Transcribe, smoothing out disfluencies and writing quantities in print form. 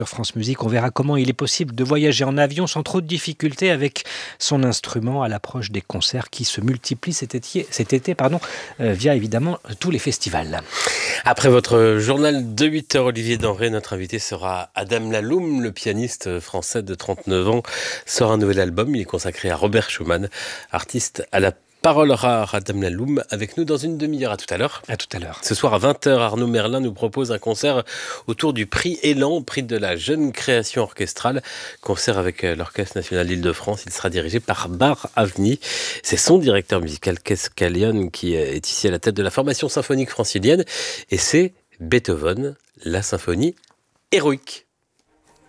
Sur France Musique, on verra comment il est possible de voyager en avion sans trop de difficultés avec son instrument à l'approche des concerts qui se multiplient cet été, via évidemment tous les festivals. Après votre journal de 8 heures, Olivier Denré, notre invité sera Adam Laloum, le pianiste français de 39 ans, sort un nouvel album. Il est consacré à Robert Schumann, artiste à la parole rare. Adam Laloum avec nous dans une demi-heure. À tout à l'heure. À tout à l'heure. Ce soir à 20 heures, Arnaud Merlin nous propose un concert autour du prix Élan, prix de la jeune création orchestrale. Concert avec l'Orchestre national d'Île-de-France. Il sera dirigé par Bar Avni. C'est son directeur musical, Kes Callion, qui est ici à la tête de la formation symphonique francilienne. Et c'est Beethoven, la symphonie héroïque.